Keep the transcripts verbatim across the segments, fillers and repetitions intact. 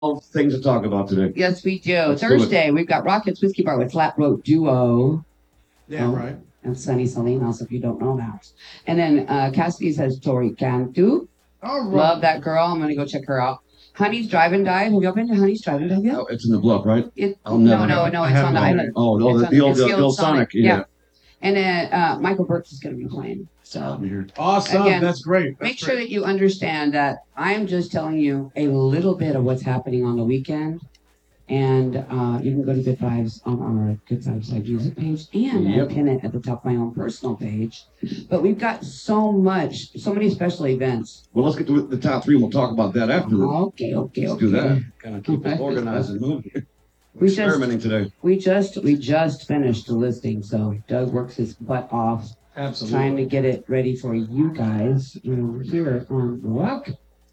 Things to talk about today. Yes, we do. Let's do Thursday, we've got Rockets Whiskey Bar with Flatrote Duo. Yeah, Oh, right. And Sunny Salinas, if you don't know that. And then uh, Cassidy says Tori Cantu. All right. Love that girl. I'm going to go check her out. Honey's Drive and Dive. Have y'all been to Honey's Drive and Dive yet? Oh, it's in the bluff, right? It, I'll no, never no, have- no. I It's on haven't the been. island. Oh, no, It's the, on- the old, it's the, the old Sonic. Yeah. And then uh, Michael Burks is going to be playing. So Here. Awesome. Again, That's great. That's make sure great. that you understand that I am just telling you a little bit of what's happening on the weekend. And uh, you can go to Good Vibes on our Good Vibes Live Music page, and Yep. I pin it at the top of my own personal page. But we've got so much, so many special events. Well, let's get to the top three. And we'll talk about that afterwards. Okay, okay, Let's okay. do that. Kind of keep us organized and moving. We just- Experimenting today. We just we just finished the listing, so Doug works his butt off Absolutely. trying to get it ready for you guys um, here on Rock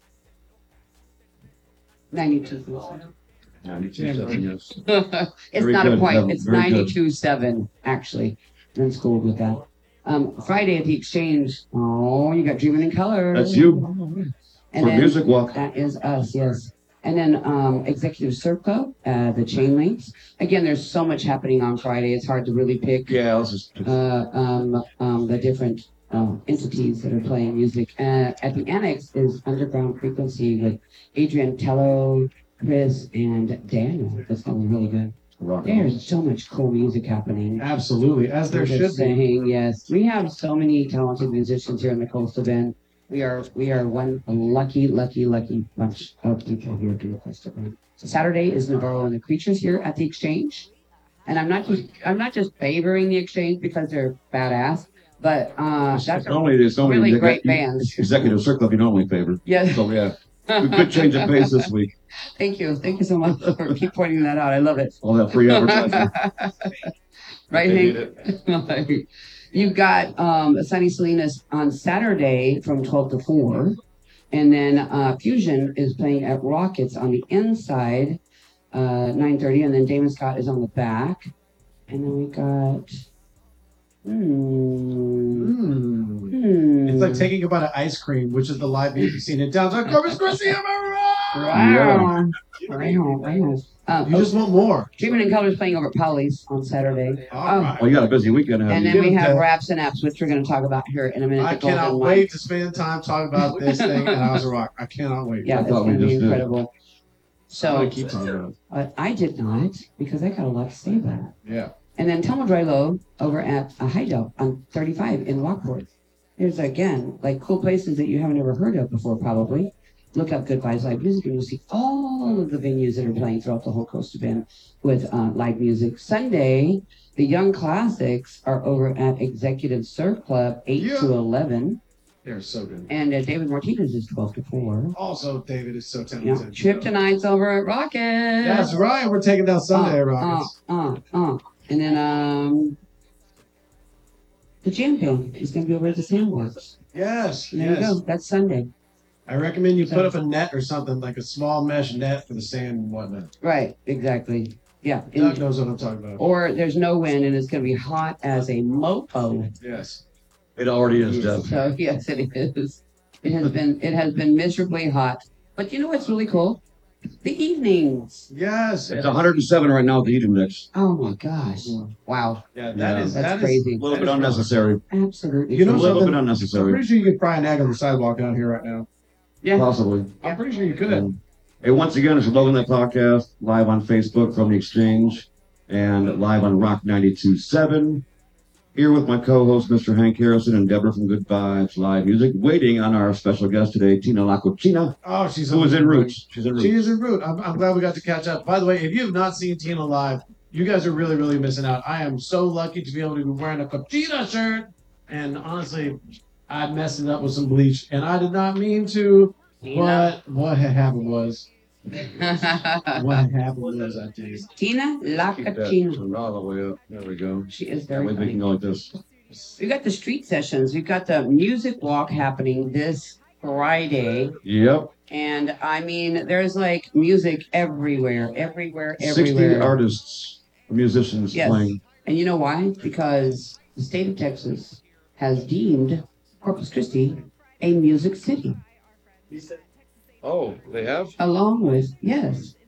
ninety-two. ninety-two, seven, yes. It's Very not a good, point. Evan, It's very good. ninety-two seven, actually. I'm schooled with that. Um, Friday at the Exchange. Oh, you got Dreaming in Color. That's you. And For then Music Walk. that is us, yes. And then um, Executive Circle, uh, the Chain Links. Again, there's so much happening on Friday. It's hard to really pick Yeah, let's just. uh, um, um, the different um, entities that are playing music. Uh, at the Annex is Underground Frequency with Adrian Tello, Chris, and Daniel. That's going to be really good. Rock and roll. There's so much cool music happening. Absolutely. As there We're should just be. saying, yes. We have so many talented musicians here in the Coastal Bend. We are we are one lucky, lucky, lucky bunch of people here to the Coastal Bend. So Saturday is Navarro and the Creatures here at the Exchange. And I'm not just I'm not just favoring the Exchange because they're badass, but uh that's a, Normally, there's so many really exec- great bands. Executive Circle you normally favor. yeah. So, yeah. We could change of pace this week. Thank you. Thank you so much for keep pointing that out. I love it. All that free advertising. Right, They need Hank? it. You've got um, Sunny Salinas on Saturday from twelve to four. And then uh, Fusion is playing at Rockets on the inside, uh, nine thirty. And then Damon Scott is on the back. And then we got. Hmm. Mm. Hmm. It's like taking a bite of ice cream, which is the live music scene in downtown Corpus Christi. Am I Wow. Wow. Wow. Uh, right? You just want more. Dreaming in Colors playing over at Polly's on Saturday. All Oh. right. Oh, you got a busy weekend ahead And of then you. we have Okay. Raps and Apps, which we're going to talk about here in a minute. I The Golden cannot Line. wait to spend time talking about this thing at House of Rock. I cannot wait. Yeah, I it's thought we going to be just did. incredible. I'm So gonna keep talking about it. uh, I did not because I got a lot to say about it. Yeah. And then Tomo Dry Low over at a Hideout on thirty-five in Lockport. There's again like cool places that you haven't ever heard of before, probably. Look up Good Vibes Live Music and you'll see all of the venues that are playing throughout the whole Coast of Bend with uh, live music. Sunday, the Young Classics are over at Executive Surf Club, eight Yeah. to eleven. They're so good. And uh, David Martinez is twelve to four. Also, David is so Yeah. talented. Trip tonight's over at Rocket. That's right. We're taking down Sunday, uh, Rockets. Uh, uh, uh. And then um, the Jam Band is going to be over at the Sandbox. Yes. There you Yes. go. That's Sunday. I recommend you put up a net or something, like a small mesh net for the sand and whatnot. Right. Exactly. Yeah. Doug And- knows what I'm talking about. or there's no wind and it's going to be hot as a mopo. Yes. It already is, Jeff. So yes, it is. It has been. It has been miserably hot. But you know what's really cool? The evenings. Yes. It's one hundred seven right now at the heat index. Oh my gosh! Wow, Yeah, that Yeah. is that's that is- crazy. A little that bit is- unnecessary. Absolutely. You know A crazy. little something? bit I'm unnecessary. pretty sure you could fry an egg on the sidewalk down here right now. Yeah. Possibly. I'm pretty sure you could. And, hey, once again, it's Logan That Podcast, live on Facebook from the Exchange and live on Rock ninety-two point seven. Here with my co-host, Mister Hank Harrison, and Deborah from Good Vibes Live Music, waiting on our special guest today, Tina La Cochina, Oh, she's who is in Roots. She's in She Roots. is in route. I'm, I'm glad we got to catch up. By the way, if you have not seen Tina live, you guys are really, really missing out. I am so lucky to be able to be wearing a Cochina shirt. And honestly, I messed it up with some bleach, and I did not mean to. Tina. But what had happened was, what had happened was, I tell you. Tina La Keep that Cochina. all the way up. There we go. She is That very way we funny. can go like this. We got the street sessions. We've got the music walk happening this Friday. Yep. And I mean, there's like music everywhere, everywhere, sixty everywhere. artists, musicians Yes. playing. And you know why? Because the state of Texas has deemed Corpus Christi a music city. Oh, they have? along with, yes,